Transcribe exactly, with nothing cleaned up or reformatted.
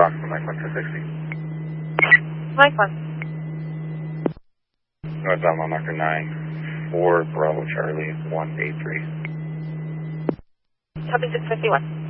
Fox from Mike one two sixty. Mike one. Northbound mile marker nine four Bravo Charlie one eight three. Copy six fifty-one.